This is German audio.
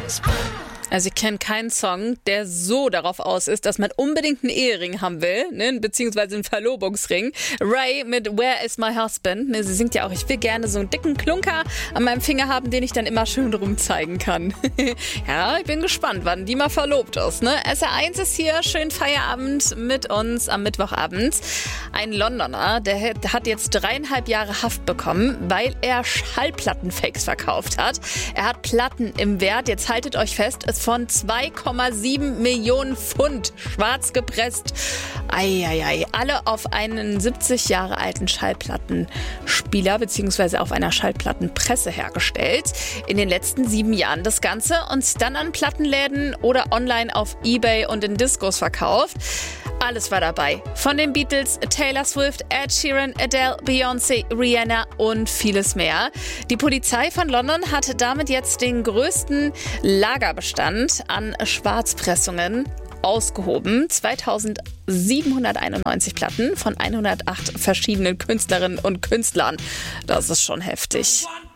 Also ich kenne keinen Song, der so darauf aus ist, dass man unbedingt einen Ehering haben will, ne, beziehungsweise einen Verlobungsring. Ray mit Where is my husband? Ne, sie singt ja auch, ich will gerne so einen dicken Klunker an meinem Finger haben, den ich dann immer schön rumzeigen kann. Ja, ich bin gespannt, wann die mal verlobt ist. Ne? SR1 ist hier, schön Feierabend mit uns am Mittwochabend. Ein Londoner, der hat jetzt 3,5 Jahre Haft bekommen, weil er Schallplattenfakes verkauft hat. Er hat Platten im Wert, jetzt haltet euch fest, von 2,7 Millionen Pfund schwarz gepresst. Eieiei, alle auf einen 70 Jahre alten Schallplattenspieler bzw. auf einer Schallplattenpresse hergestellt. In den letzten 7 Jahren das Ganze und dann an Plattenläden oder online auf eBay und in Discos verkauft. Alles war dabei. Von den Beatles, Taylor Swift, Ed Sheeran, Adele, Beyoncé, Rihanna und vieles mehr. Die Polizei von London hat damit jetzt den größten Lagerbestand an Schwarzpressungen ausgehoben. 2791 Platten von 108 verschiedenen Künstlerinnen und Künstlern. Das ist schon heftig.